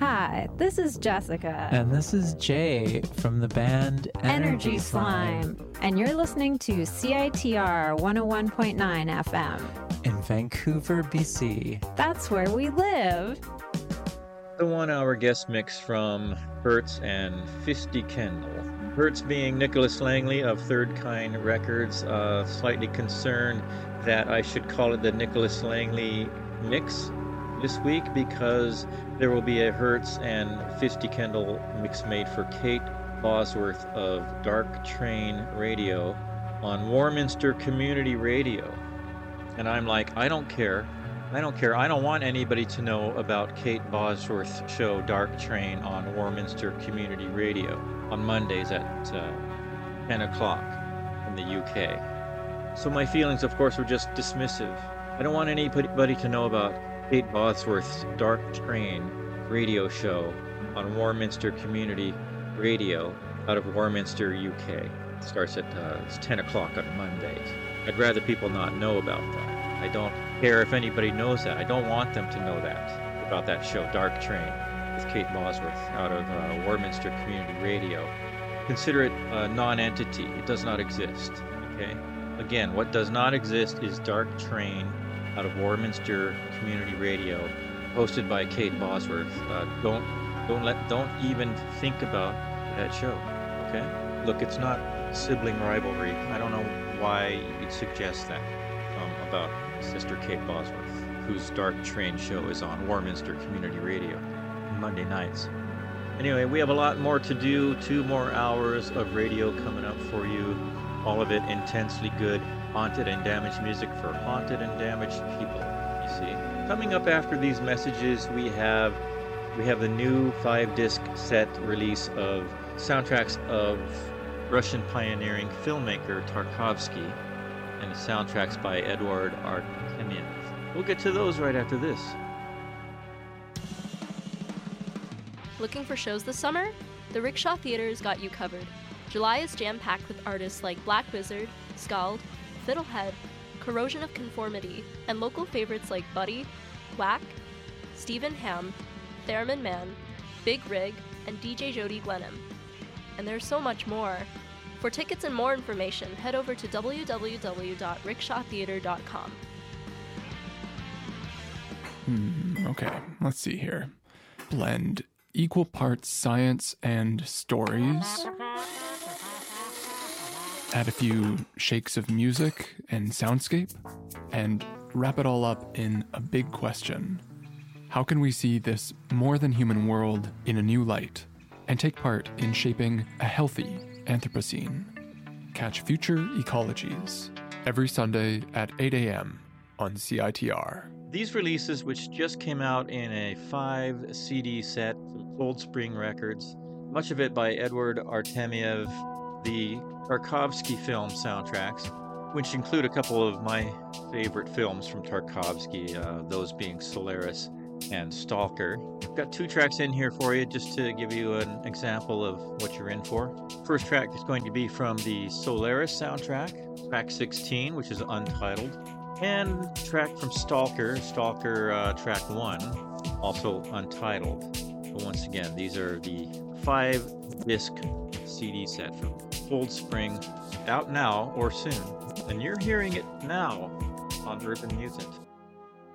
Hi, this is Jessica. And this is Jay from the band Energy Slime. And you're listening to CITR 101.9 FM. In Vancouver, BC. That's where we live. The 1 hour guest mix from Hertz and Fisty Kendall. Hertz being Nicholas Langley of Third Kind Records, slightly concerned that I should call it the Nicholas Langley mix this week because there will be a Hertz and Fisty Kendall mix made for Kate Bosworth of Dark Train Radio on Warminster Community Radio. And I'm like, I don't care. I don't want anybody to know about Kate Bosworth's show Dark Train on Warminster Community Radio on Mondays at 10 o'clock in the UK. So my feelings, of course, were just dismissive. I don't want anybody to know about Kate Bosworth's Dark Train radio show on Warminster Community Radio out of Warminster, UK. It starts at it's 10 o'clock on Mondays. I'd rather people not know about that. I don't care if anybody knows that. I don't want them to know that, about that show, Dark Train, with Kate Bosworth out of Warminster Community Radio. Consider it a non-entity. It does not exist, okay? Again, what does not exist is Dark Train out of Warminster Community Radio, hosted by Kate Bosworth. Don't even think about that show, okay? Look, it's not sibling rivalry. I don't know why you'd suggest that about Sister Kate Bosworth, whose Dark Train show is on Warminster Community Radio Monday nights. Anyway, we have a lot more to do. 2 more hours of radio coming up for you. All of it intensely good, haunted and damaged music for haunted and damaged people, you see. Coming up after these messages, we have the new 5-disc set release of soundtracks of Russian pioneering filmmaker Tarkovsky and the soundtracks by Eduard Artemiev. We'll get to those right after this. Looking for shows this summer? The Rickshaw Theater's got you covered. July is jam-packed with artists like Black Wizard, Scald, Fiddlehead, Corrosion of Conformity, and local favorites like Buddy, Whack, Stephen Hamm, Theremin Man, Big Rig, and DJ Jody Glenham. And there's so much more. For tickets and more information, head over to www.rickshawtheater.com. Okay, let's see here. Blend equal parts science and stories. Add a few shakes of music and soundscape, and wrap it all up in a big question. How can we see this more than human world in a new light and take part in shaping a healthy Anthropocene? Catch Future Ecologies every Sunday at 8 a.m. on CITR. These releases, which just came out in a 5 CD set from Cold Spring Records, much of it by Eduard Artemiev, the Tarkovsky film soundtracks, which include a couple of my favorite films from Tarkovsky, those being Solaris and Stalker. I've got 2 tracks in here for you just to give you an example of what you're in for. First track is going to be from the Solaris soundtrack, track 16, which is untitled, and track from Stalker, track 1, also untitled. But once again, these are the 5-disc CD set from Cold Spring, out now or soon. And you're hearing it now on Urban Music.